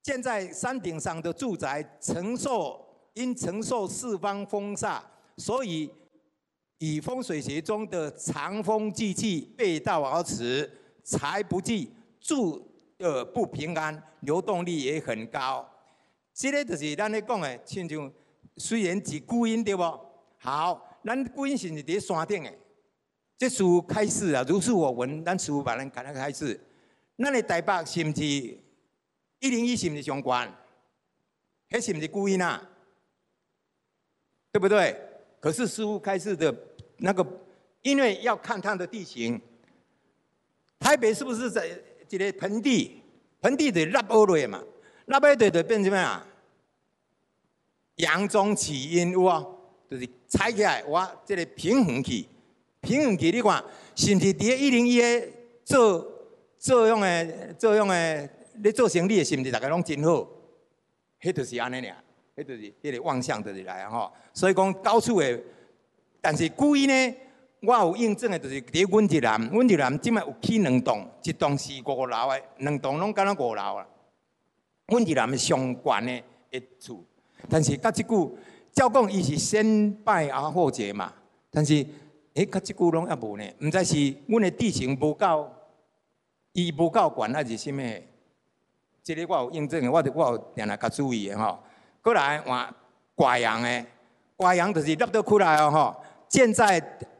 建在山顶上的住宅因承受四方风煞，所以与风水学中的长风聚气背道而驰，财不济，住的不平安，流动率也很高。这个就是咱咧讲的，亲像虽然是孤阴对不？好，咱孤阴是伫咧山顶的。这师傅开示啊，如是我闻，咱师傅把咱给他开示。咱的台北是不是101是不是上悬？那是不是孤阴啊？对不对？可是师傅开示的那个，因为要看它的地形。台北是不是在一个盆地？盆地的落下来嘛，落下来就变什么啊？阳中起阴有啊，就是踩起来，哇，这个平衡去。平衡去，你看，是不是伫咧101个做用的，咧做生意的，是不是大家拢真好？迄就是安尼俩，迄就是迄个妄想就是来啊吼。所以讲高处的，但是故意呢，我有印证的，就是伫阮日南即摆有起2栋，一栋是5楼的，2栋拢敢若5楼啦。阮日南上悬的厝，但是甲即句，照讲伊是先拜而后结嘛，但是。甲即句拢也无呢，毋知是阮的地形无够，伊无够悬还是啥物？这个我有印证的，我有定来较注意的吼。过来换挂阳的，挂阳就是落倒出来哦吼，建在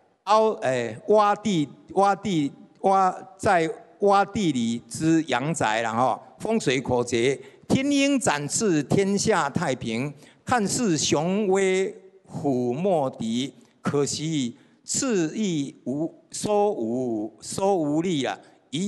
在洼地里之阳宅然后风水口诀，天鹰展翅，天下太平，看似雄威虎莫敌，可惜。次亦收无力了，